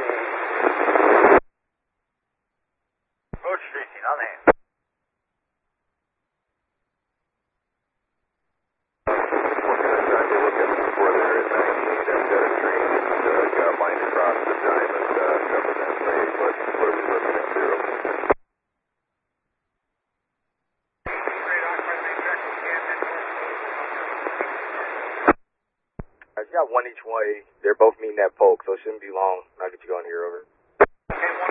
Approach Tracy, on hand. You got one each way. They're both meeting that Polk, so it shouldn't be long. I'll get you going here, over. Okay, 1